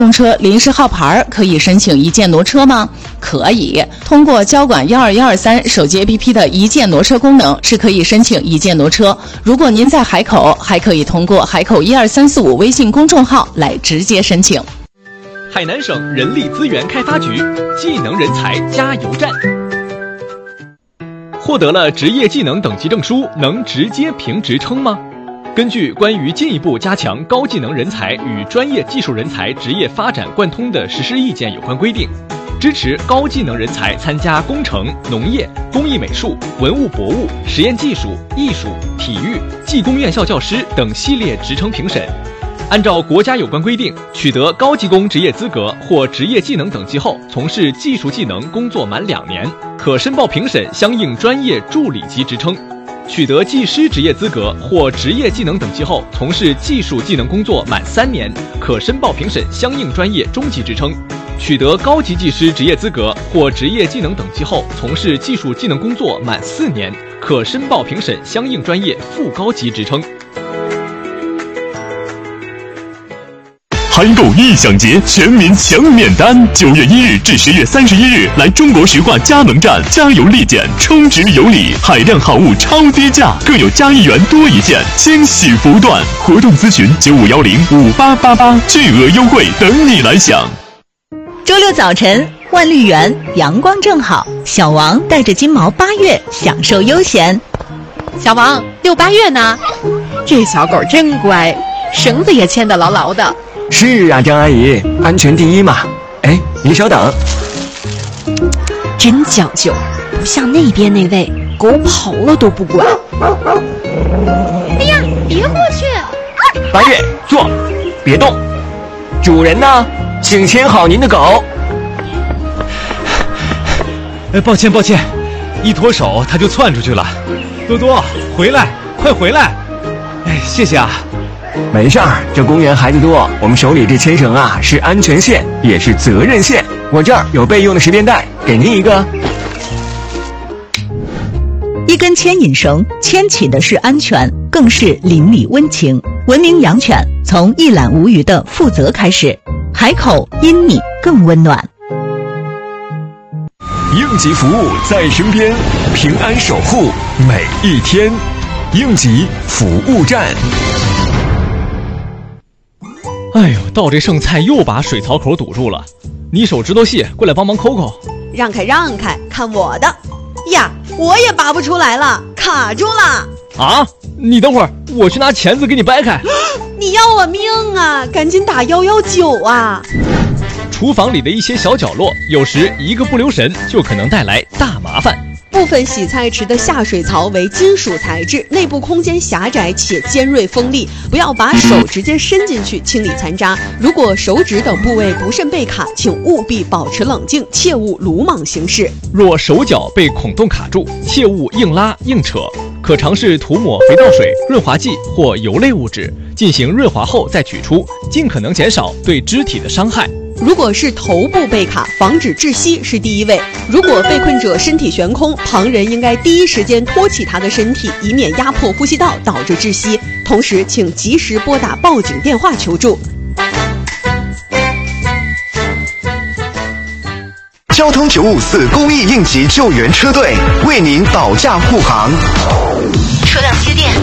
用车临时号牌可以申请一键挪车吗？可以，通过交管12123手机 APP 的一键挪车功能是可以申请一键挪车。如果您在海口，还可以通过海口12345微信公众号来直接申请。 海南省人力资源开发局技能人才加油站。获得了职业技能等级证书，能直接评职称吗？根据关于进一步加强高技能人才与专业技术人才职业发展贯通的实施意见有关规定，支持高技能人才参加工程、农业、工艺美术、文物博物、实验技术、艺术、体育、技工院校教师等系列职称评审。按照国家有关规定，取得高技工职业资格或职业技能等级后，从事技术技能工作满2年，可申报评审相应专业助理级职称。取得技师职业资格或职业技能等级后，从事技术技能工作满3年，可申报评审相应专业中级职称。取得高级技师职业资格或职业技能等级后，从事技术技能工作满4年，可申报评审相应专业副高级职称。 海购异享节全民抢免单，9月1日至10月31日，来中国石化加盟站加油立减，充值有礼，海量好物超低价，各有加1元多1件，惊喜不断。活动咨询95105888，巨额优惠等你来享。 周六早晨，万绿园阳光正好，小王带着金毛8月享受悠闲。 小王遛8月呢，这小狗真乖，绳子也牵得牢牢的。 是啊，张阿姨，安全第一嘛。哎，您稍等。 真讲究，不像那边那位狗跑了都不管。 哎呀，别过去 8月，坐，别动。主人呢，请牵好您的狗。 抱歉，一脱手它就窜出去了。多多，回来，快回来！谢谢啊。 没事儿，这公园孩子多，我们手里这牵绳啊是安全线，也是责任线。我这儿有备用的10便带，给您一个。 一根牵引绳牵起的是安全，更是邻里温情。文明养犬，从一览无余的负责开始。海口因你更温暖。 应急服务在身边，平安守护每一天。应急服务站。 哎呦，倒这剩菜又把水槽口堵住了，你手指头细，过来帮忙抠抠。 让开，看我的！呀，我也拔不出来了，卡住了。 啊，你等会儿，我去拿钳子给你掰开。 你要我命啊，赶紧打119啊。 厨房里的一些小角落，有时一个不留神就可能带来大麻烦。 部分洗菜池的下水槽为金属材质，内部空间狭窄且尖锐锋利，不要把手直接伸进去清理残渣。如果手指等部位不慎被卡，请务必保持冷静，切勿鲁莽行事。 若手脚被孔洞卡住，切勿硬拉硬扯，可尝试涂抹肥皂水、润滑剂或油类物质，进行润滑后再取出，尽可能减少对肢体的伤害。 如果是头部被卡，防止窒息是第一位。如果被困者身体悬空，旁人应该第一时间托起他的身体，以免压迫呼吸道导致窒息。同时，请及时拨打报警电话求助。 交通954公益应急救援车队为您保驾护航。 车辆接电，